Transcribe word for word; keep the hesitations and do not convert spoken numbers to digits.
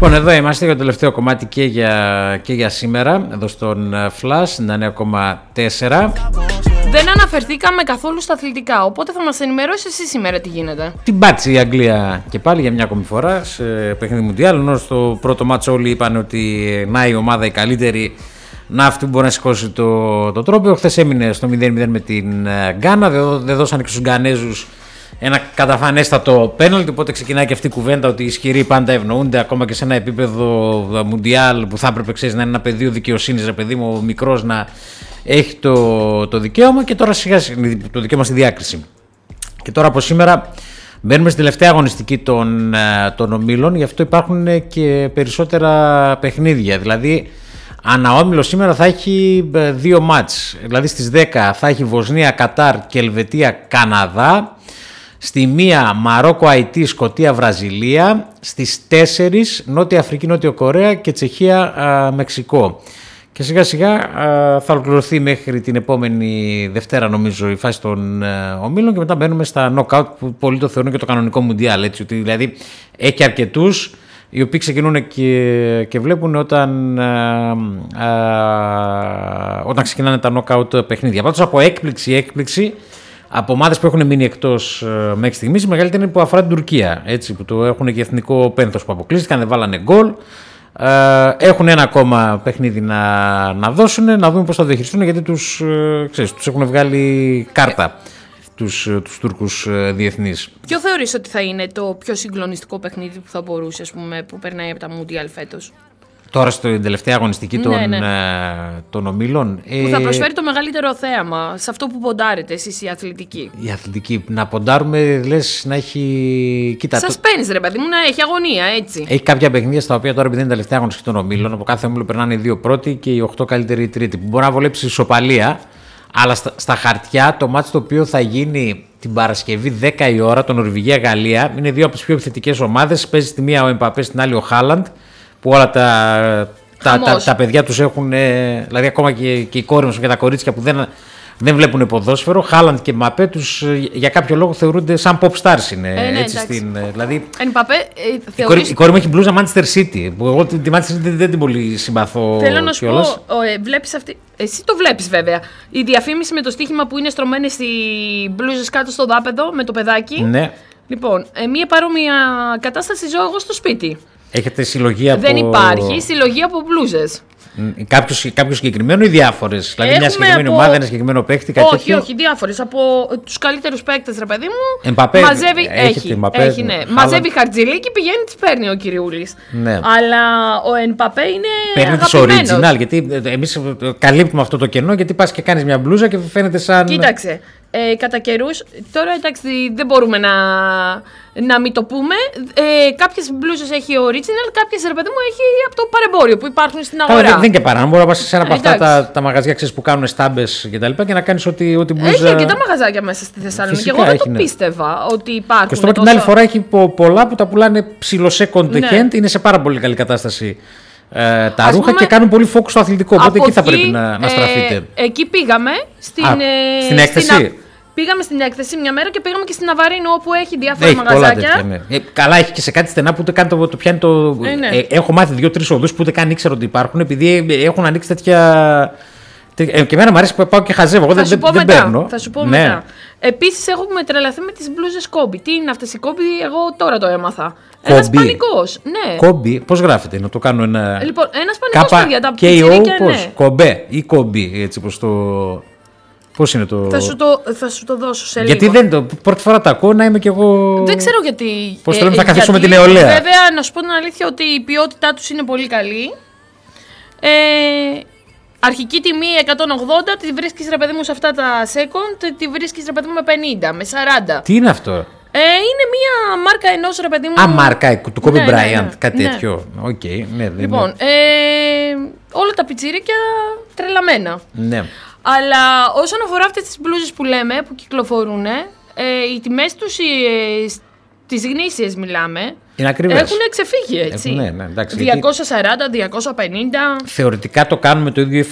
Λοιπόν, εδώ είμαστε για το τελευταίο κομμάτι και για, και για σήμερα, εδώ στον Flash, ενενήντα εννέα κόμμα τέσσερα. Δεν αναφερθήκαμε καθόλου στα αθλητικά, οπότε θα μας ενημερώσεις εσύ σήμερα τι γίνεται. Την πάτησε η Αγγλία και πάλι για μια ακόμη φορά σε παιχνίδι Μουντιάλ, ενώ στο πρώτο μάτσο όλοι είπαν ότι να η ομάδα η καλύτερη, να αυτή που μπορεί να σηκώσει το, το τρόπαιο. Χθες έμεινε στο μηδέν μηδέν με την Γκάνα, δεν, δεν δώσανε και στους Γκανέζους ένα καταφανέστατο πέναλτι, οπότε ξεκινάει και αυτή η κουβέντα ότι οι ισχυροί πάντα ευνοούνται, ακόμα και σε ένα επίπεδο Μουντιάλ που θα έπρεπε, ξέρεις, να είναι ένα πεδίο δικαιοσύνης, ρε παιδί μου, ο μικρός να έχει το, το δικαίωμα, και τώρα σιγά το δικαίωμα στη διάκριση. Και τώρα από σήμερα μπαίνουμε στην τελευταία αγωνιστική των, των ομίλων, γι' αυτό υπάρχουν και περισσότερα παιχνίδια. Δηλαδή, αναόμιλο σήμερα θα έχει δύο μάτς. Δηλαδή στις δέκα θα έχει Βοσνία, Κατάρ και Ελβετία, Καναδά. Στη μία Μαρόκο, Αϊτή, Σκωτία, Βραζιλία. Στις τέσσερις Νότια Αφρική, Νότιο Κορέα και Τσεχία, α, Μεξικό. Και σιγά σιγά α, θα ολοκληρωθεί μέχρι την επόμενη Δευτέρα, νομίζω, η φάση των α, ομίλων, και μετά μπαίνουμε στα knockout που πολλοί το θεωρούν και το κανονικό Μουντιάλ. Έτσι, ότι δηλαδή έχει αρκετούς οι οποίοι ξεκινούν και, και βλέπουν όταν, α, α, όταν ξεκινάνε τα knockout παιχνίδια. Πάντως από έκπληξη έκπληξη από ομάδες που έχουν μείνει εκτός μέχρι στιγμής, η μεγαλύτερη είναι που αφορά την Τουρκία, έτσι, που το έχουν και εθνικό πένθος που αποκλείστηκαν, δεν βάλανε γκολ. Έχουν ένα ακόμα παιχνίδι να, να δώσουν, να δούμε πώς θα διαχειριστούν, γιατί τους, ξέρεις, τους έχουν βγάλει κάρτα τους, τους Τούρκους διεθνείς. Ποιο θεωρείς ότι θα είναι το πιο συγκλονιστικό παιχνίδι που θα μπορούσε, ας πούμε, που περνάει από τα Μουντιάλ φέτος? Τώρα στην τελευταία αγωνιστική των, ναι, ναι. των ομίλων. Που θα προσφέρει το μεγαλύτερο θέαμα σε αυτό που ποντάρετε εσείς οι αθλητικοί. Η αθλητική. Να ποντάρουμε, λες, να έχει. Κοίτα, σας παίρνει, ρε παιδί μου, να έχει αγωνία, έτσι. Έχει κάποια παιχνίδια στα οποία τώρα, επειδή είναι τελευταία αγωνιστική των ομίλων, από κάθε ομίλο περνάνε οι δύο πρώτοι και οι οκτώ καλύτεροι τρίτη. Που μπορεί να βολέψει ισοπαλία, αλλά στα, στα χαρτιά το μάτι το οποίο θα γίνει την Παρασκευή δέκα η ώρα, το Νορβηγία-Γαλλία, είναι δύο από τις πιο επιθετικές ομάδες. Παίζει στη μία ο Εμπαπέ, στην άλλη ο Χάλαντ, που όλα τα, τα, τα, τα παιδιά τους έχουν, δηλαδή ακόμα και, και οι κόρες μας και τα κορίτσια που δεν, δεν βλέπουν ποδόσφαιρο, Χάλαντ και Εμπαπέ τους για κάποιο λόγο θεωρούνται σαν pop stars είναι, ε, ναι, έτσι στην, δηλαδή, Εμπαπέ, ε, η, θεωρείς... η κόρη μου έχει μπλούζα Manchester City, που εγώ τη Manchester City δεν, δεν την πολύ συμπαθώ. Θέλω να σου κιόλας. πω, ε, βλέπεις αυτή, εσύ το βλέπεις βέβαια, η διαφήμιση με το στοίχημα που είναι στρωμένες οι μπλούζες κάτω στο δάπεδο με το παιδάκι. Ναι. Λοιπόν, ε, μία παρόμοια κατάσταση ζω εγώ στο σπίτι. Έχετε συλλογή από... Δεν υπάρχει συλλογή από μπλούζες. Κάποιο, κάποιο συγκεκριμένο ή διάφορες? Δηλαδή έχουμε μια συγκεκριμένη από... ομάδα, ένα συγκεκριμένο παίκτη, κάτι όχι, τέτοιο? όχι, διάφορες. Από τους καλύτερους παίκτες, ρε παιδί μου. Εμπαπέ, μαζεύει, έχει, Εμπαπέ, έχει, ναι. Χάλα... Μαζεύει χαρτζηλίκι, πηγαίνει, τις παίρνει ο κυριούλης. Ναι. Αλλά ο Εμπαπέ είναι παίρνει τις original, γιατί εμείς καλύπτουμε αυτό το κενό, γιατί πας και κάνεις μια μπλούζα και φαίνεται σαν... Κοίταξε. Ε, κατά καιρούς, τώρα εντάξει δεν μπορούμε να, να μην το πούμε, ε, κάποιες μπλούζες έχει original, κάποιες, ρε παιδί μου, έχει από το παρεμπόριο που υπάρχουν στην αγορά. Άρα, δεν είναι και παράνομα, μπορεί να πας σε ένα από αυτά τα, τα μαγαζιά, ξέρεις, που κάνουν στάμπες και τα λοιπά, και να κάνεις ό,τι, ό,τι μπλούζα... Έχει αρκετά μαγαζάκια μέσα στη Θεσσαλονίκη, και εγώ δεν το ναι. πίστευα ότι υπάρχουν. Και στο τόσο... την άλλη φορά έχει πολλά που τα πουλάνε ψηλό second hand, ναι. είναι σε πάρα πολύ καλή κατάσταση. Ε, τα Ας ρούχα πούμε, και κάνουν πολύ focus στο αθλητικό, οπότε εκεί θα πρέπει να, να ε, στραφείτε. Εκεί πήγαμε στην, Α, ε, στην έκθεση. Στην, πήγαμε στην έκθεση μια μέρα και πήγαμε και στην Αβαρίνο, όπου έχει διάφορα έχει μαγαζάκια. Τέτοια, ναι. ε, καλά, έχει και σε κάτι στενά που ούτε καν το, το πιάνει το. Ε, ναι. ε, έχω μάθει δύο-τρεις οδούς που ούτε καν ήξερα ότι υπάρχουν, επειδή έχουν ανοίξει τέτοια. Ε, και εμένα μου αρέσει που πάω και χαζεύω. Εγώ δεν, δεν, δεν παίρνω. Θα σου πω ναι. μετά. Επίσης, έχουμε τρελαθεί με τις μπλούζες Κόμπι. Τι είναι αυτές οι Κόμπι, εγώ τώρα το έμαθα. Ένας πανικός. Ναι. Κόμπι, πώς γράφεται, να το κάνω ένα. Λοιπόν, ένας πανικός, παιδιά. Τα πιτσιρίκια, πώς, κομπέ ή κόμπι, έτσι πως το. Πώς είναι το. Θα σου το, θα σου το δώσω σε γιατί λίγο. Γιατί δεν το. Πρώτη φορά τα ακούω να είμαι κι εγώ. Δεν ξέρω γιατί. Πώς το λέμε, θα καθίσω με την νεολαία. Βέβαια, να σου πω την αλήθεια ότι η ποιότητά τους είναι πολύ καλή. Ε, αρχική τιμή εκατόν ογδόντα, τη βρίσκεις, ρε παιδί μου, σε αυτά τα second, τη βρίσκεις, ρε παιδί μου, με πενήντα, με σαράντα. Τι είναι αυτό? Ε, είναι μία μάρκα ενός, ρε παιδί μου. Α, μάρκα, του Kobe ναι, Bryant, ναι, κάτι ναι. τέτοιο. Okay, ναι, λοιπόν, ναι. Ε, όλα τα πιτσίρικια τρελαμένα. Ναι. Αλλά όσον αφορά αυτές τις μπλούζες που λέμε, που κυκλοφορούν, ε, οι τιμές τους, ε, τις γνήσιες μιλάμε, είναι ακριβές. Έχουν ξεφύγει, έτσι. Έχουν, ναι, ναι, εντάξει, διακόσια σαράντα, διακόσια πενήντα. Θεωρητικά το κάνουμε το ίδιο